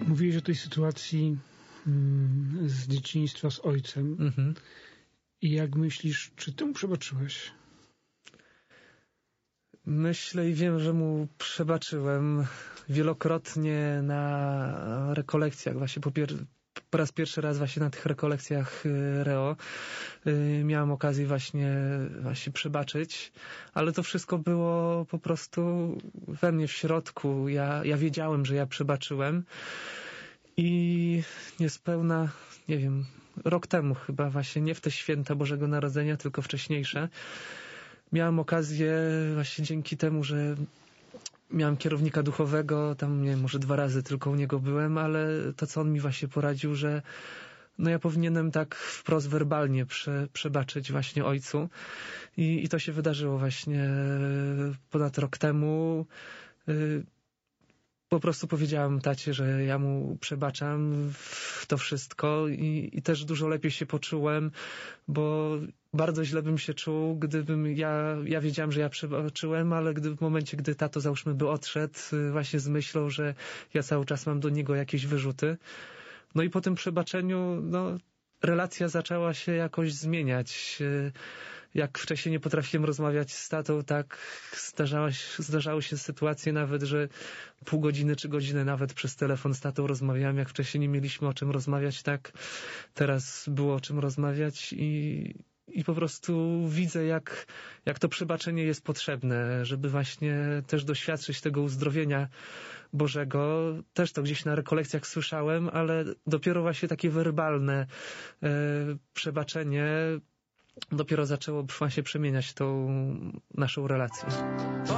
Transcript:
Mówiłeś o tej sytuacji z dzieciństwa z ojcem. I jak myślisz, czy ty mu przebaczyłeś? Myślę i wiem, że mu przebaczyłem wielokrotnie na rekolekcjach. Właśnie po raz pierwszy raz właśnie na tych rekolekcjach Reo miałem okazję właśnie przebaczyć, ale to wszystko było po prostu we mnie w środku. Ja wiedziałem, że ja przebaczyłem i niespełna, nie wiem, rok temu chyba właśnie, nie w te święta Bożego Narodzenia, tylko wcześniejsze, miałem okazję właśnie dzięki temu, że miałem kierownika duchowego, tam nie wiem, może 2 razy tylko u niego byłem, ale to co on mi właśnie poradził, że no ja powinienem tak wprost werbalnie przebaczyć właśnie ojcu i to się wydarzyło właśnie ponad rok temu. Po prostu powiedziałem tacie, że ja mu przebaczam to wszystko i też dużo lepiej się poczułem, bo bardzo źle bym się czuł, gdybym ja wiedziałem, że ja przebaczyłem, ale w momencie, gdy tato załóżmy by odszedł właśnie z myślą, że ja cały czas mam do niego jakieś wyrzuty. No i po tym przebaczeniu, relacja zaczęła się jakoś zmieniać. Jak wcześniej nie potrafiłem rozmawiać z tatą, tak zdarzały się sytuacje nawet, że pół godziny czy godzinę nawet przez telefon z tatą rozmawiałem. Jak wcześniej nie mieliśmy o czym rozmawiać, tak teraz było o czym rozmawiać i po prostu widzę, jak to przebaczenie jest potrzebne, żeby właśnie też doświadczyć tego uzdrowienia Bożego. Też to gdzieś na rekolekcjach słyszałem, ale dopiero właśnie takie werbalne przebaczenie dopiero zaczęło właśnie przemieniać tą naszą relację.